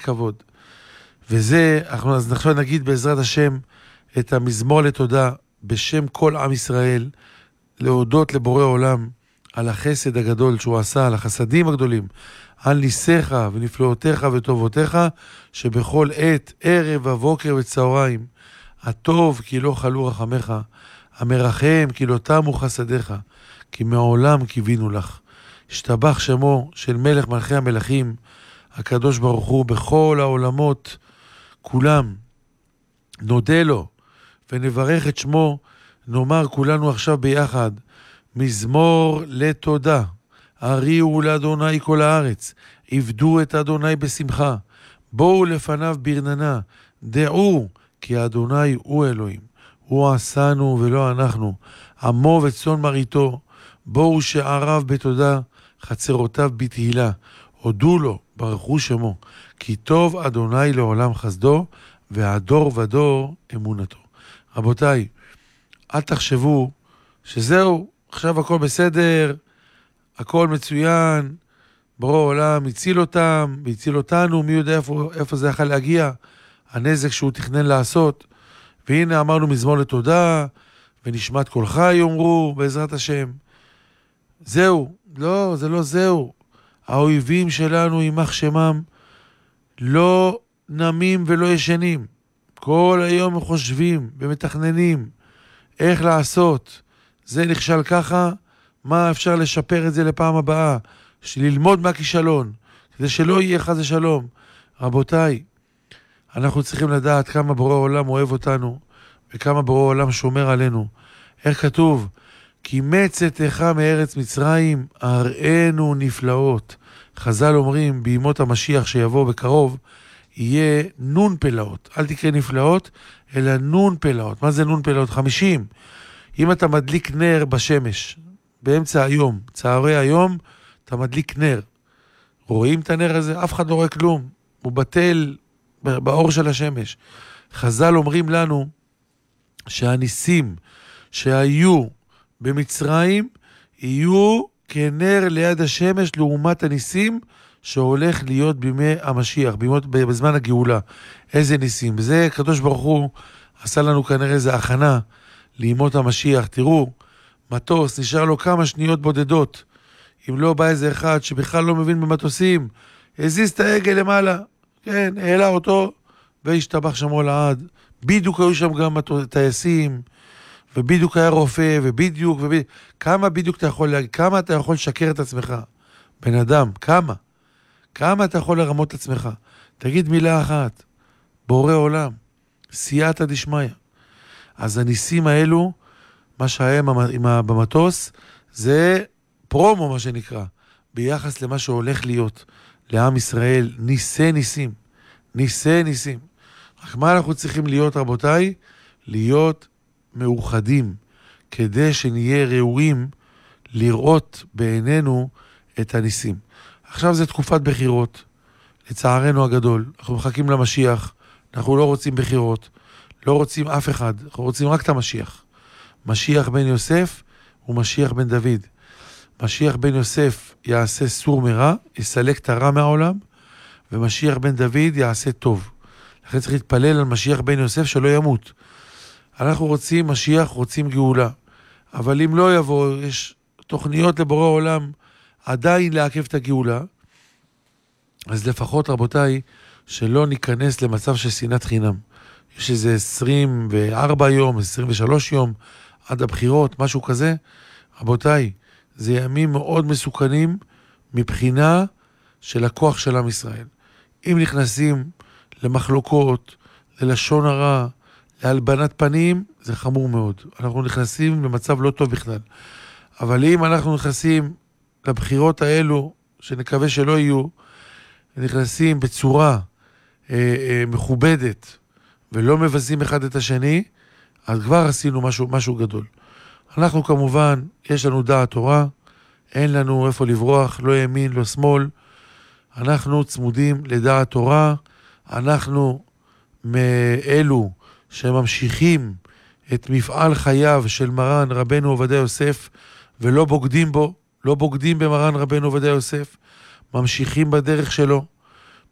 כבוד. וזה, אז עכשיו נגיד בעזרת השם את המזמור לתודה בשם כל עם ישראל, להודות לבורא עולם על החסד הגדול שהוא עשה, על החסדים הגדולים, על ניסיך ונפלאותיך וטובותיך, שבכל עת, ערב ובוקר וצהריים, הטוב כי לא חלו רחמך, המרחם כי לא תמו חסדיך, כי מעולם קיווינו לך. השתבח שמו של מלך מלכי המלכים, הקדוש ברוך הוא בכל העולמות, כולם, נודה לו ונברך את שמו, נאמר כולנו עכשיו ביחד, מזמור לתודה, הריעו לאדוני כל הארץ, עבדו את אדוני בשמחה, בואו לפניו ברננה, דעו כי אדוני הוא אלוהים, הוא עשנו ולא אנחנו, עמו וצאן מרעיתו, בואו שעריו בתודה, חצרותיו בתהילה, הודו לו, ברכו שמו, כי טוב אדוני לעולם חסדו, והדור ודור אמונתו. רבותיי, אל תחשבו שזהו, עכשיו הכל בסדר, הכל מצוין, ברור עולם הציל אותם, והציל אותנו, מי יודע איפה זה יכול להגיע, הנזק שהוא תכנן לעשות, והנה אמרנו מזמור לתודה, ונשמת קולך יאמרו בעזרת השם. זהו, לא, זה לא זהו. האויבים שלנו יימח שמם, לא נמים ולא ישנים. כל היום הם חושבים ומתכננים איך לעשות. זה נכשל ככה, מה אפשר לשפר את זה לפעם הבאה? ללמוד מהכישלון, כדי שלא יהיה חס ושלום. רבותיי, אנחנו צריכים לדעת כמה בורא עולם אוהב אותנו, וכמה בורא עולם שומר עלינו. איך כתוב? כי מצאתך מארץ מצרים, הראינו נפלאות. חז"ל אומרים, בימות המשיח שיבוא בקרוב, יהיה נון פלאות. אל תקרא נפלאות, אלא נון פלאות. מה זה נון פלאות? 50. אם אתה מדליק נר בשמש, באמצע היום, צהרי היום, אתה מדליק נר. רואים את הנר הזה? אף אחד לא רואה כלום. הוא בטל באור של השמש. חז"ל אומרים לנו שהניסים שהיו במצרים יהיו כנר ליד השמש לעומת הניסים שהולך להיות בימי המשיח, בזמן הגאולה. איזה ניסים? זה קדוש ברוך הוא עשה לנו כנראה איזה הכנה לימות המשיח. תראו, מטוס נשאר לו כמה שניות בודדות, אם לא בא איזה אחד שבכלל לא מבין במטוסים, הזיז את העגל למעלה, כן, העלה אותו והשתבח שמו לעד. בדיוק היו שם גם טייסים, ובדיוק היה רופא, ובדיוק, כמה בדיוק אתה יכול להגיד, כמה אתה יכול לשקר את עצמך, בן אדם, כמה אתה יכול לרמות את עצמך, תגיד מילה אחת, בורא עולם, סייעתא דשמיא. אז הניסים האלו, מה שהיה במטוס, זה פרומו מה שנקרא, ביחס למה שהולך להיות לעם ישראל, ניסי ניסים. רק מה אנחנו צריכים להיות, רבותיי? להיות מאוחדים, כדי שנהיה ראויים לראות בעינינו את הניסים. עכשיו זה תקופת בחירות, לצערנו הגדול, אנחנו מחכים למשיח, אנחנו לא רוצים בחירות, לא רוצים אף אחד, אנחנו רוצים רק את המשיח. משיח בן יוסף ומשיח בן דוד. משיח בן יוסף יעשה סור מרע, יסלק את הרע מהעולם, ומשיח בן דוד יעשה טוב. לכן צריך להתפלל על משיח בן יוסף שלא ימות. אנחנו רוצים משיח, רוצים גאולה. אבל אם לא יבוא, יש תוכניות לבורא עולם עדיין לעכב את הגאולה, אז לפחות רבותיי, שלא ניכנס למצב של שנאת חינם. יש איזה 24 יום, 23 יום, עד הבחירות, משהו כזה. רבותיי, זה ימים מאוד מסוכנים מבחינה של הכוח של עם ישראל. אם נכנסים למחלוקות, ללשון הרע, להלבנת פנים, זה חמור מאוד. אנחנו נכנסים למצב לא טוב בכלל. אבל אם אנחנו נכנסים לבחירות האלו, שנקווה שלא יהיו, נכנסים בצורה מכובדת, ולא מבזים אחד את השני, אז כבר עשינו משהו גדול. אנחנו כמובן, יש לנו דעת תורה, אין לנו איפה לברוח, לא ימין, לא שמאל. אנחנו צמודים לדעת תורה, אנחנו מאלו שממשיכים את מפעל חייו של מרן רבנו עובדיה יוסף, ולא בוגדים בו, לא בוגדים במרן רבנו עובדיה יוסף, ממשיכים בדרך שלו,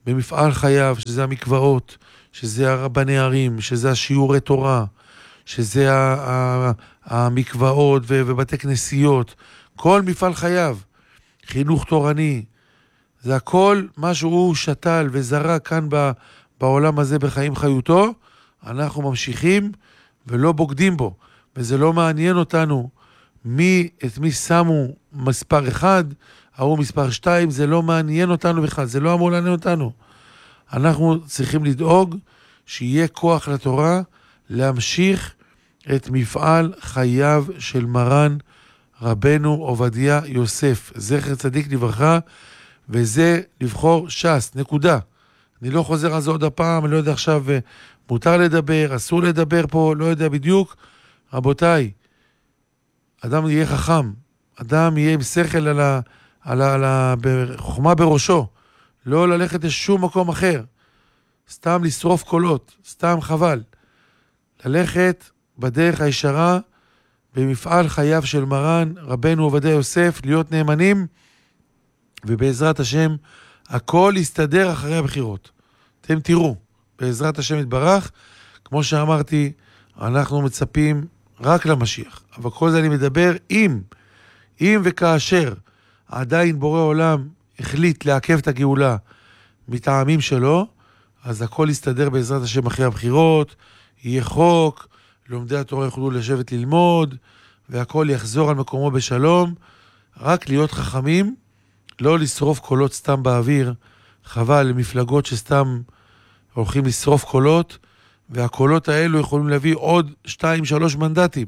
במפעל חייו, שזה המקוואות, שזה הרבני ערים, שזה השיעורי תורה, שזה המקוואות ובתי כנסיות, כל מפעל חייו, חינוך תורני, זה הכל מה שהוא שתל וזרע כאן בעולם הזה בחיים חיותו, אנחנו ממשיכים ולא בוגדים בו, וזה לא מעניין אותנו את מי שמו מספר 1, ההוא מספר 2, זה לא מעניין אותנו בכלל, זה לא אמור לעניין אותנו. אנחנו צריכים לדאוג שיהיה כוח לתורה להמשיך את מפעל חייו של מרן רבנו עובדיה יוסף, זכר צדיק לברכה, וזה לבחור ש"ס, נקודה. אני לא חוזר על זה עוד הפעם, אני לא יודע עכשיו, מותר לדבר, אסור לדבר פה, לא יודע בדיוק. רבותיי, אדם יהיה חכם, אדם יהיה עם שכל על חוכמה בראשו, לא ללכת לשום מקום אחר, סתם לשרוף קולות, סתם חבל. ללכת בדרך הישרה, במפעל חייו של מרן רבנו עובדיה יוסף, להיות נאמנים, ובעזרת השם הכל יסתדר אחרי הבחירות. אתם תראו, בעזרת השם יתברך, כמו שאמרתי, אנחנו מצפים רק למשיח, אבל כל זה אני מדבר אם וכאשר עדיין בורא עולם החליט לעכב את הגאולה מטעמים שלו, אז הכל יסתדר בעזרת השם אחרי הבחירות, יהיה חוק, לומדי התורה יוכלו לשבת ללמוד, והכל יחזור על מקומו בשלום. רק להיות חכמים, לא לשרוף קולות סתם באוויר, חבל למפלגות שסתם הולכים לשרוף קולות, והקולות האלו יכולים להביא עוד 2-3 מנדטים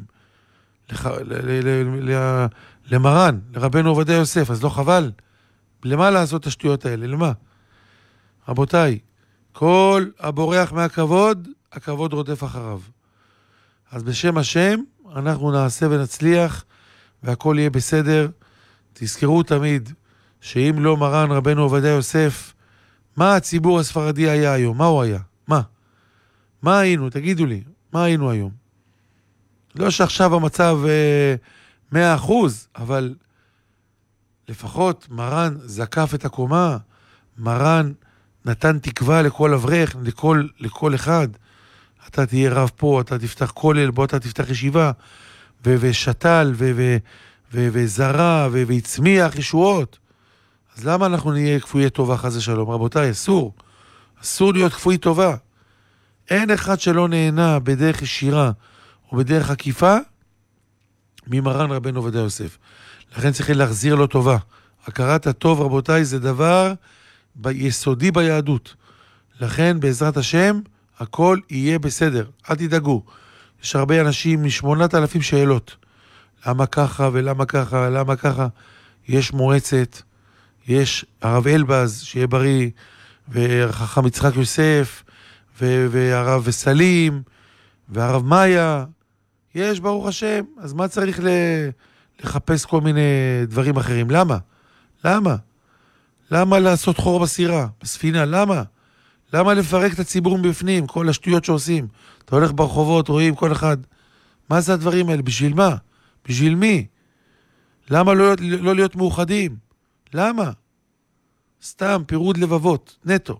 למרן, לרבנו עובדיה יוסף, אז לא חבל? למה לעשות את השטויות האלה? למה? רבותיי, כל הבורח מהכבוד, הכבוד רודף אחריו. אז בשם השם אנחנו נעשה ונצליח והכל יהיה בסדר. תזכרו תמיד שאם לא מרן רבנו עובדיה יוסף, מה הציבור הספרדי היה היום? מה הוא היה? מה היינו? תגידו לי, מה היינו היום? לא שעכשיו המצב 100%, אבל לפחות מרן זקף את הקומה, מרן נתן תקווה לכל אברך, לכל אחד. אתה תהיה רב פה, אתה תפתח כולל, בוא אתה תפתח ישיבה, ושתל, וזרע, והצמיח ישועות. אז למה אנחנו נהיה כפויי טובה חס ושלום? רבותיי, אסור להיות כפוי טובה. אין אחד שלא נהנה בדרך ישירה או בדרך עקיפה ממרן רבנו עובדיה יוסף. לכן צריכים להחזיר לו טובה. הכרת הטוב, רבותיי, זה דבר יסודי ביהדות. לכן בעזרת השם הכל יהיה בסדר. אל תדאגו. יש הרבה אנשים מ8,000 שאלות. למה ככה ולמה ככה, למה ככה? יש מועצת, יש הרב אלבז, שיהיה בריא, וחכם יצחק יוסף, והרב סלים, והרב מאיה. יש, ברוך השם. אז מה צריך לחפש כל מיני דברים אחרים? למה? למה לעשות חור בסירה, בספינה? למה לפרק את הציבור מבפנים? כל השטויות שעושים. אתה הולך ברחובות, רואים כל אחד. מה זה הדברים האלה? בשביל מה? בשביל מי? למה לא להיות מאוחדים? למה? סתם פירוד לבבות, נטו.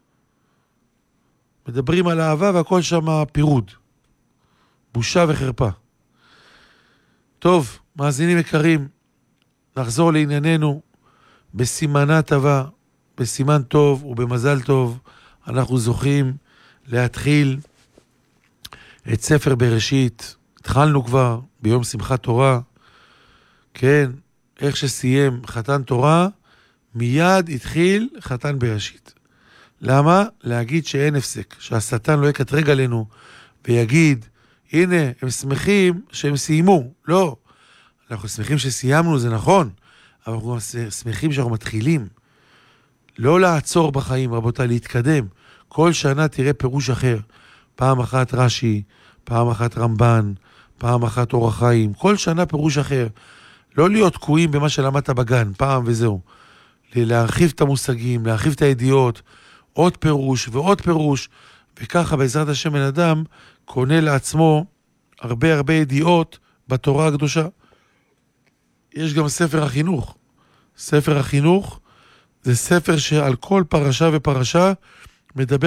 מדברים על אהבה והכל שם פירוד. בושה וחרפה. טוב, מאזינים יקרים, נחזור לענייננו. בסימנה טובה, בסימן טוב ובמזל טוב, אנחנו זוכים להתחיל את ספר בראשית. התחלנו כבר ביום שמחת תורה. כן, איך שסיים חתן תורה, מיד התחיל חתן בראשית. למה? להגיד שאין הפסק, שהשטן לא יקטרג עלינו ויגיד, הנה, הם שמחים שהם סיימו. לא, אנחנו שמחים שסיימנו, זה נכון, אבל אנחנו שמחים שאנחנו מתחילים. לא לעצור בחיים, רבותיי, להתקדם. כל שנה תראה פירוש אחר. פעם אחת רש"י, פעם אחת רמב"ן, פעם אחת אור החיים. כל שנה פירוש אחר. לא להיות תקועים במה שלמדת בגן, פעם וזהו. להרחיב את המושגים, להרחיב את הידיעות, עוד פירוש ועוד פירוש, וככה בעזרת השם בן אדם קונה לעצמו הרבה ידיעות בתורה הקדושה. יש גם ספר החינוך. ספר החינוך זה ספר שעל כל פרשה ופרשה מדבר